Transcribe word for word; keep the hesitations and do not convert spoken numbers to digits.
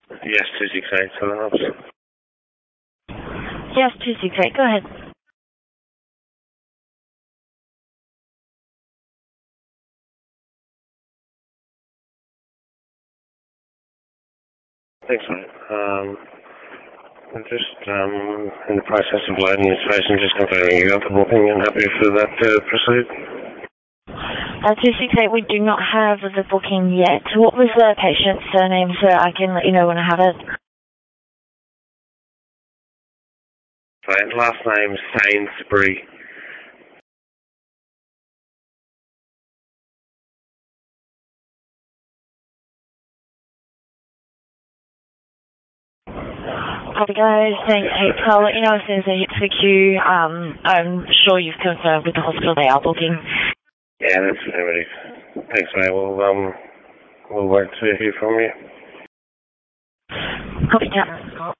Yes, two six eight, so that helps. Yes, two six eight, go ahead. Thanks, mate. Um, I'm just um, in the process of loading information, just confirming you got the booking and happy for that to proceed. Uh, two six eight, we do not have the booking yet. What was the patient's surname so I can let you know when I have it? Right, last name Sainsbury. Copy guys, thanks. I'll let you know as soon as I hit the queue. Um, I'm sure you've confirmed with the hospital they are booking. Yeah, that's everything. Thanks, mate. We'll, um, we'll wait to hear from you. Copy that.